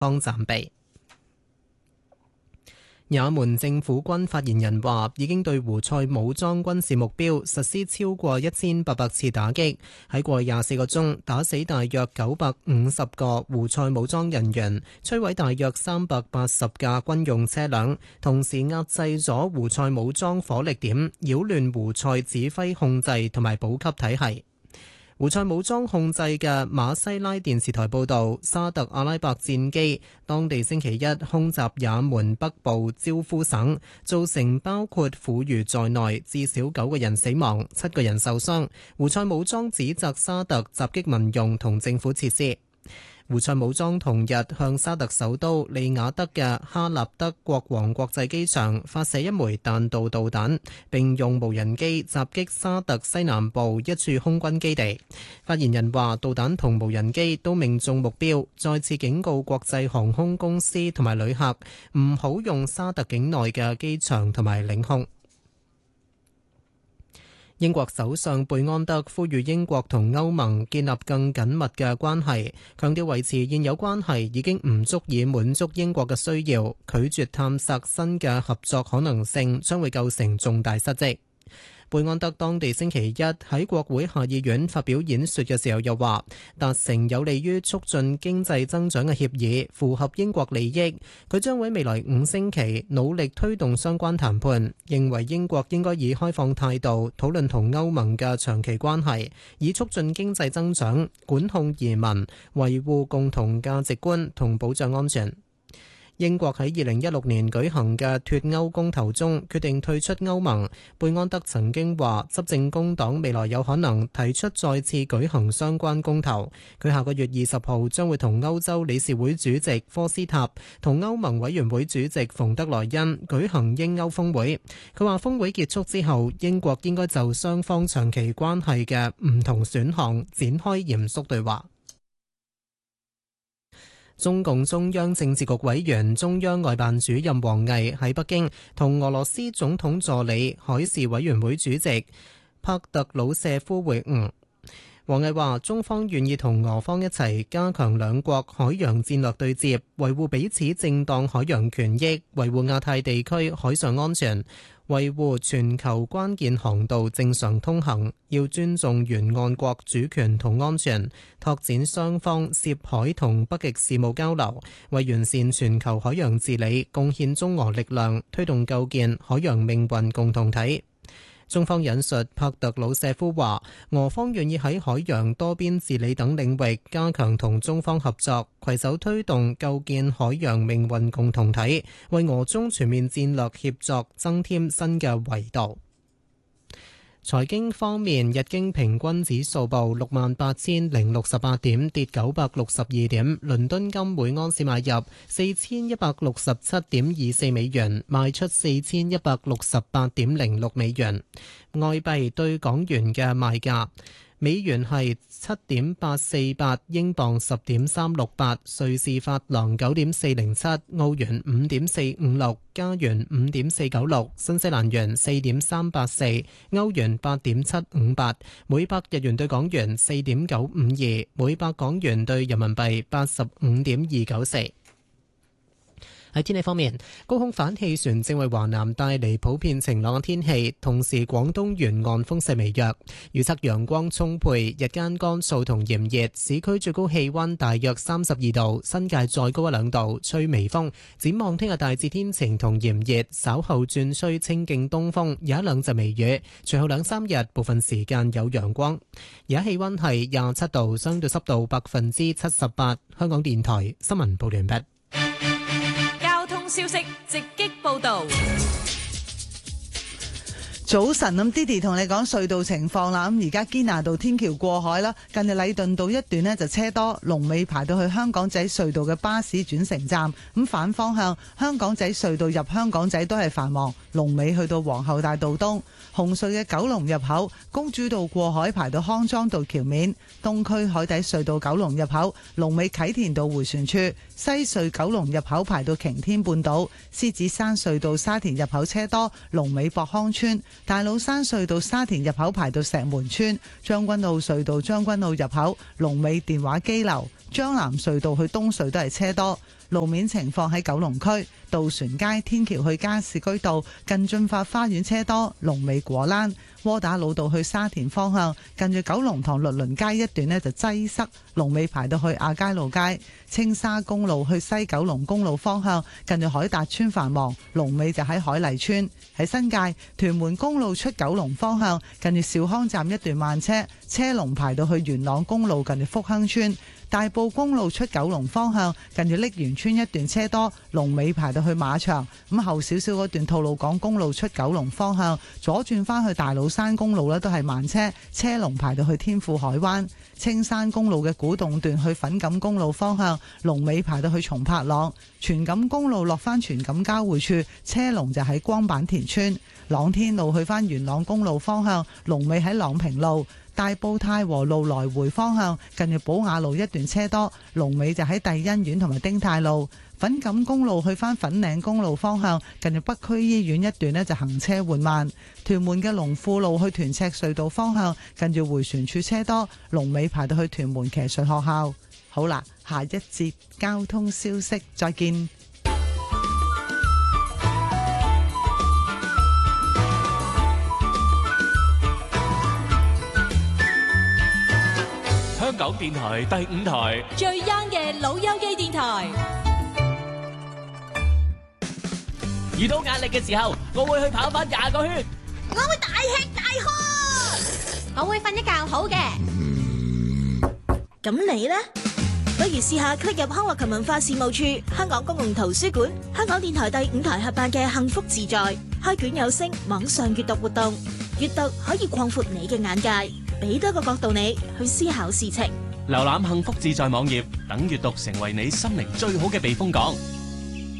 方暫避。也門政府軍發言人話，已經對胡塞武裝軍事目標實施超過1800次打擊，喺過去24個鐘打死大約950個胡塞武裝人員，摧毀大約380架軍用車輛，同時壓制咗胡塞武裝火力點，擾亂胡塞指揮控制同埋補給體系。胡塞武裝控制嘅馬西拉電視台報導，沙特阿拉伯戰機當地星期一空襲也門北部焦夫省，造成包括婦孺在內至少9個人死亡、7個人受傷。胡塞武裝指責沙特襲擊民用同政府設施。胡塞武裝同日向沙特首都利雅得嘅哈納德國王國際機場發射一枚彈道導彈，並用無人機襲擊沙特西南部一處空軍基地。發言人話，導彈同無人機都命中目標，再次警告國際航空公司同埋旅客唔好用沙特境內嘅機場同埋領空。英國首相貝安德呼籲英國同歐盟建立更緊密嘅關係，強調維持現有關係已經唔足以滿足英國嘅需要，拒絕探索新嘅合作可能性將會構成重大失職。貝安德當地星期一喺國會下議院發表演說嘅時候又話，達成有利於促進經濟增長嘅協議符合英國利益。佢將會喺未來5星期努力推動相關談判，認為英國應該以開放態度討論同歐盟嘅長期關係，以促進經濟增長、管控移民、維護共同價值觀同保障安全。英國喺2016年舉行嘅脫歐公投中決定退出歐盟。貝安德曾經話，執政工黨未來有可能提出再次舉行相關公投。佢下個月20號將會同歐洲理事會主席科斯塔同歐盟委員會主席馮德萊恩舉行英歐峰會。佢話峰會結束之後，英國應該就雙方長期關係嘅唔同選項展開嚴肅對話。中共中央政治局委員、中央外辦主任王毅喺北京同俄羅斯總統助理、海事委員會主席帕特魯舍夫會晤。王毅話，中方願意同俄方一齊加強兩國海洋戰略對接，維護彼此正當海洋權益，維護亞太地區海上安全，維護全球關鍵航道正常通行，要尊重沿岸國主權同安全，拓展雙方涉海同北極事務交流，為完善全球海洋治理貢獻中俄力量，推動構建海洋命運共同體。中方引述帕特魯舍夫話，俄方願意喺海洋多邊治理等領域加強同中方合作，攜手推動構建海洋命運共同體，為俄中全面戰略協作增添新嘅維度。財經方面，日經平均指數報68,068點，跌962點。倫敦金每盎司買入4167.24美元，賣出4168.06美元。外幣對港元嘅賣價，美元係7.848，英鎊10.368，瑞士法郎9.407，澳元5.456，加元5.496，新西蘭元4.384，歐元8.758，每百日元對港元4.952，每百港元對人民幣85.294。喺天氣方面，高空反氣旋正為華南帶嚟普遍晴朗嘅天氣，同時廣東沿岸風勢微弱。預測陽光充沛，日間乾燥同炎熱，市區最高氣溫大約32度，新界再高1-2度，吹微風。展望聽日大致天晴同炎熱，稍後轉吹清勁東風，有1-2陣微雨。隨後2-3日部分時間有陽光。而家氣溫係27度，相對濕度78%。香港電台新聞報完畢。 消息直擊報道。 早晨，咁 Didi 同你講隧道情況啦。咁而家堅拿道天橋過海啦，近住禮頓道一段呢就車多，龍尾排到去香港仔隧道嘅巴士轉乘站。咁反方向香港仔隧道入香港仔都係繁忙，龍尾去到皇后大道東。紅隧嘅九龍入口公主道過海排到康莊道橋面，東區海底隧道九龍入口龍尾啟田道迴旋處，西隧九龍入口排到擎天半島，獅子山隧道沙田入口車多，龍尾博康村。大老山隧道沙田入口排到石門村，將軍澳隧道將軍澳入口龍尾電話機樓，將南隧道去東隧都係車多。 路面情況喺九龍區渡船街天橋去加士居道近駿發花園車多，龍尾果欄；窩打老道去沙田方向近住九龍塘律倫街一段呢就擠塞，龍尾排到去亞皆老街；青沙公路去西九龍公路方向近住海達村繁忙，龍尾就喺海麗村。喺新界屯門公路出九龍方向近住兆康站一段慢車，車龍排到去元朗公路近住福亨村。大埔公路出九龍方向近住瀝源村一段車多，龍尾排到去馬場。咁後少少嗰段吐露港公路出九龍方向左轉返去大老山公路都係慢車，車龍排到去天富海灣。青山公路嘅古洞段去粉錦公路方向龍尾排到去松柏塱。荃錦公路落返荃錦交匯處，車龍就喺光板田村。朗天路去返元朗公路方向龍尾喺朗平路。大埔太和路來回方向近住寶雅路一段車多，龍尾就喺帝欣苑同埋丁太路。粉錦公路去返粉嶺公路方向近住北區醫院一段就行車緩慢。屯門嘅龍富路去屯赤隧道方向近住迴旋處車多，龍尾排到去屯門騎術學校。好啦，下一節交通消息再見。 香港電台第5台最 young 嘅老友記電台。 遇到壓力嘅時候，我會去跑翻20個圈。 我會大吃大喝，我會瞓一覺好嘅。咁你呢？不如試下 click 入康樂及文化事務處、香港公共圖書館、香港電台第5台合辦嘅幸福自在開卷有聲網上閱讀活動。閱讀可以擴闊你嘅眼界，俾多個角度你去思考事情。 瀏覽幸福自在網頁，等閱讀成為你心靈最好嘅避風港。